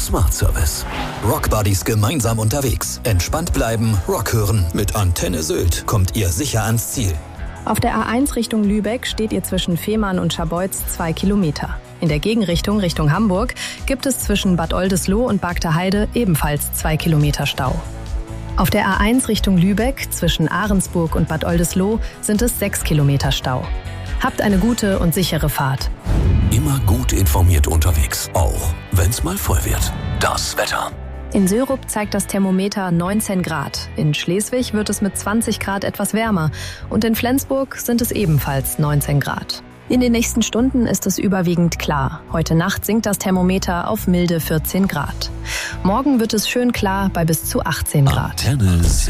Smart Service. Rock Buddies gemeinsam unterwegs. Entspannt bleiben, Rock hören. Mit Antenne Sylt kommt ihr sicher ans Ziel. Auf der A1 Richtung Lübeck steht ihr zwischen Fehmarn und Scharbeutz 2 Kilometer. In der Gegenrichtung Richtung Hamburg gibt es zwischen Bad Oldesloe und Bargter ebenfalls 2 Kilometer Stau. Auf der A1 Richtung Lübeck zwischen Ahrensburg und Bad Oldesloe sind es 6 Kilometer Stau. Habt eine gute und sichere Fahrt. Immer gut informiert unterwegs, auch wenn's mal voll wird. Das Wetter. In Sörup zeigt das Thermometer 19 Grad. In Schleswig wird es mit 20 Grad etwas wärmer. Und in Flensburg sind es ebenfalls 19 Grad. In den nächsten Stunden ist es überwiegend klar. Heute Nacht sinkt das Thermometer auf milde 14 Grad. Morgen wird es schön klar bei bis zu 18 Grad. Antenne